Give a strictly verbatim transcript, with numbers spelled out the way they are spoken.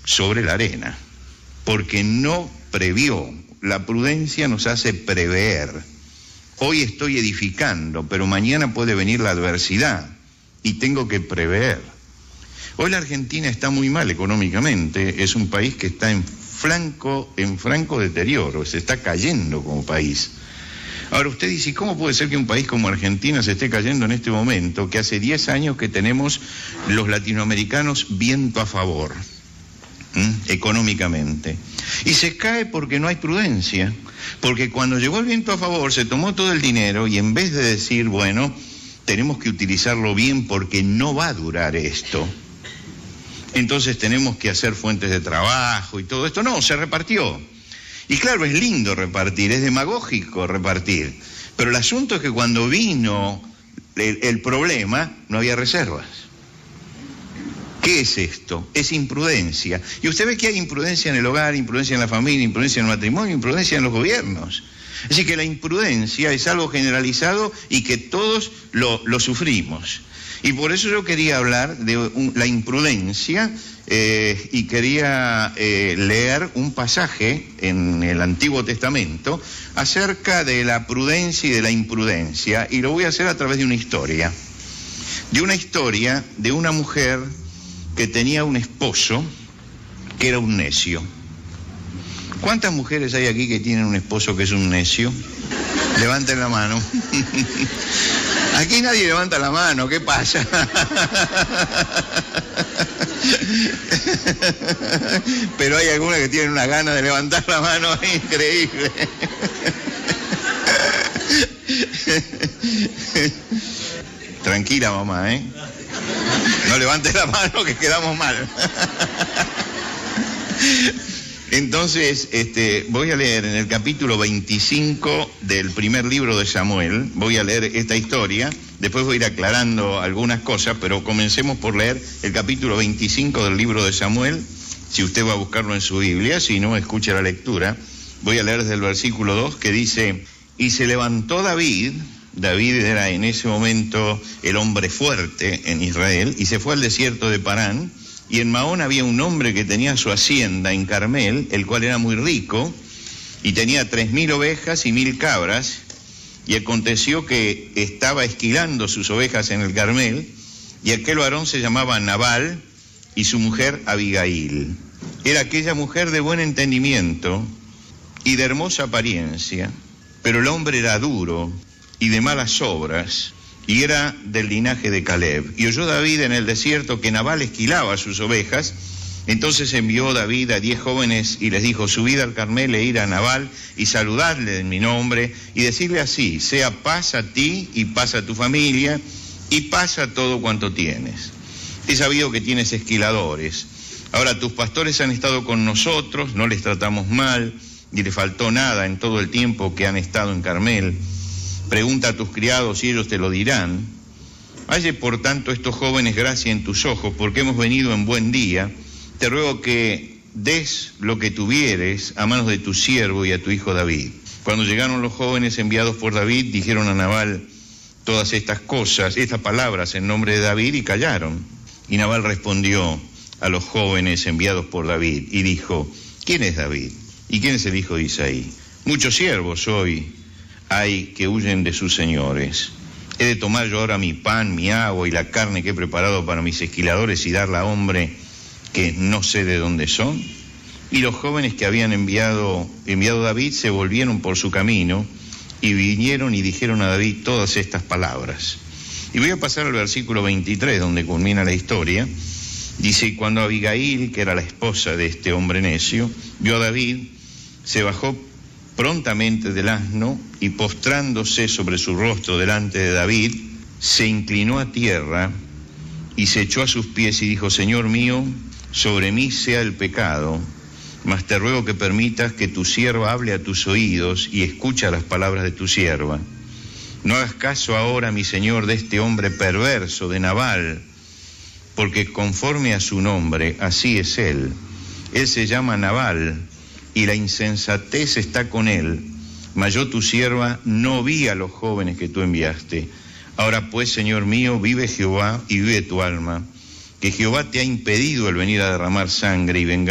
sobre la arena, porque no previó. La prudencia nos hace prever. Hoy estoy edificando, pero mañana puede venir la adversidad y tengo que prever. Hoy la Argentina está muy mal económicamente, es un país que está en franco, en franco deterioro, se está cayendo como país. Ahora usted dice, ¿cómo puede ser que un país como Argentina se esté cayendo en este momento, que hace diez años que tenemos los latinoamericanos viento a favor, ¿m? económicamente? Y se cae porque no hay prudencia, porque cuando llegó el viento a favor se tomó todo el dinero y en vez de decir, bueno, tenemos que utilizarlo bien porque no va a durar esto, entonces tenemos que hacer fuentes de trabajo y todo esto, no, se repartió. Y claro, es lindo repartir, es demagógico repartir, pero el asunto es que cuando vino el, el problema, no había reservas. ¿Qué es esto? Es imprudencia. Y usted ve que hay imprudencia en el hogar, imprudencia en la familia, imprudencia en el matrimonio, imprudencia en los gobiernos. Es decir, que la imprudencia es algo generalizado y que todos lo, lo sufrimos. Y por eso yo quería hablar de un, la imprudencia eh, y quería eh, leer un pasaje en el Antiguo Testamento acerca de la prudencia y de la imprudencia, y lo voy a hacer a través de una historia. De una historia de una mujer que tenía un esposo que era un necio. ¿Cuántas mujeres hay aquí que tienen un esposo que es un necio? Levanten la mano. Aquí nadie levanta la mano, ¿qué pasa? Pero hay algunas que tienen una gana de levantar la mano increíble. Tranquila, mamá, ¿eh? No levantes la mano que quedamos mal. Entonces, este, voy a leer en el capítulo veinticinco del primer libro de Samuel, voy a leer esta historia, después voy a ir aclarando algunas cosas, pero comencemos por leer el capítulo veinticinco del libro de Samuel, si usted va a buscarlo en su Biblia, si no, escuche la lectura. Voy a leer desde el versículo dos, que dice, y se levantó David, David era en ese momento el hombre fuerte en Israel, y se fue al desierto de Parán. Y en Maón había un hombre que tenía su hacienda en Carmel, el cual era muy rico, y tenía tres mil ovejas y mil cabras, y aconteció que estaba esquilando sus ovejas en el Carmel, y aquel varón se llamaba Nabal, y su mujer Abigail. Era aquella mujer de buen entendimiento y de hermosa apariencia, pero el hombre era duro y de malas obras, y era del linaje de Caleb. Y oyó David en el desierto que Nabal esquilaba sus ovejas. Entonces envió David a diez jóvenes y les dijo, subid al Carmel e ir a Nabal y saludadle en mi nombre y decirle así, sea paz a ti y paz a tu familia y paz a todo cuanto tienes. He sabido que tienes esquiladores. Ahora tus pastores han estado con nosotros, no les tratamos mal, ni les faltó nada en todo el tiempo que han estado en Carmel. Pregunta a tus criados y ellos te lo dirán. Halle por tanto estos jóvenes gracia en tus ojos, porque hemos venido en buen día. Te ruego que des lo que tuvieres a manos de tu siervo y a tu hijo David. Cuando llegaron los jóvenes enviados por David, dijeron a Nabal todas estas cosas, estas palabras en nombre de David, y callaron. Y Nabal respondió a los jóvenes enviados por David y dijo, ¿quién es David? ¿Y quién es el hijo de Isaí? Muchos siervos hoy hay que huyen de sus señores. ¿He de tomar yo ahora mi pan, mi agua y la carne que he preparado para mis esquiladores y darla a hombre que no sé de dónde son? Y los jóvenes que habían enviado, enviado a David se volvieron por su camino y vinieron y dijeron a David todas estas palabras. Y voy a pasar al versículo veintitrés, donde culmina la historia. Dice, y cuando Abigail, que era la esposa de este hombre necio, vio a David, se bajó prontamente del asno y postrándose sobre su rostro delante de David, se inclinó a tierra y se echó a sus pies y dijo, Señor mío, sobre mí sea el pecado, mas te ruego que permitas que tu sierva hable a tus oídos y escucha las palabras de tu sierva. No hagas caso ahora, mi señor, de este hombre perverso, de Nabal, porque conforme a su nombre, así es él. Él se llama Nabal, y la insensatez está con él, mas yo tu sierva no vi a los jóvenes que tú enviaste. Ahora pues, Señor mío, vive Jehová y vive tu alma, que Jehová te ha impedido el venir a derramar sangre y vengar